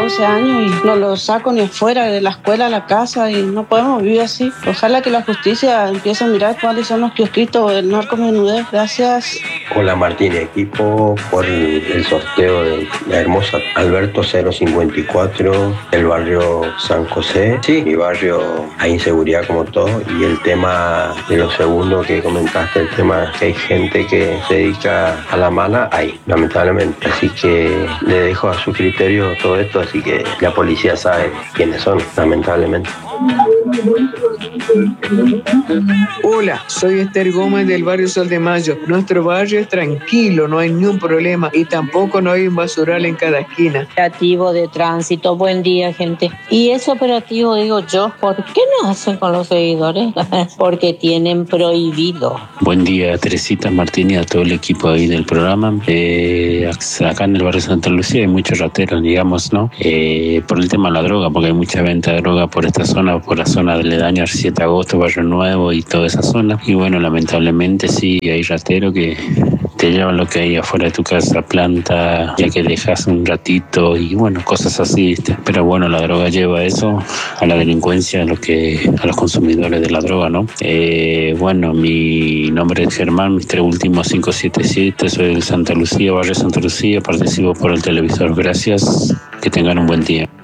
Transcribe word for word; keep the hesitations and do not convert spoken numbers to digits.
doce años y no lo saco ni afuera de la escuela a la casa y no podemos vivir así. Ojalá que la justicia empiece a mirar cuáles son los kiosquitos del narcomenudeo. Gracias. Hola Martín, equipo por el, el sorteo de la hermosa Alberto cero cincuenta y cuatro del barrio San José. Sí, mi barrio hay inseguridad como todo, y el tema de lo segundo que comentaste, el tema que hay gente que se dedica a la mala, hay, lamentablemente. Así que le dejo a su criterio todo esto, así que la policía sabe quiénes son, lamentablemente. Hola, soy Esther Gómez del barrio Sol de Mayo. Nuestro barrio es tranquilo, no hay ni un problema y tampoco no hay un basural en cada esquina. Operativo de tránsito, buen día, gente. Y ese operativo, digo yo, ¿por qué no hacen con los seguidores? Porque tienen prohibido. Buen día, Teresita, Martín y a todo el equipo ahí del programa. Eh, acá en el barrio Santa Lucía hay muchos rateros, digamos, ¿no? Eh, por el tema de la droga, porque hay mucha venta de droga por esta zona, por la zona de Ledaña, siete de agosto, Barrio Nuevo y toda esa zona. Y bueno, lamentablemente sí, hay rateros que te llevan lo que hay afuera de tu casa, planta, ya que dejas un ratito y bueno, cosas así, ¿viste? Pero bueno, la droga lleva eso, a la delincuencia, a, lo que, a los consumidores de la droga, ¿no? Eh, bueno, mi nombre es Germán, mis tres últimos cinco siete siete, soy del Santa Lucía, barrio Santa Lucía, participo por el televisor. Gracias, que tengan un buen día.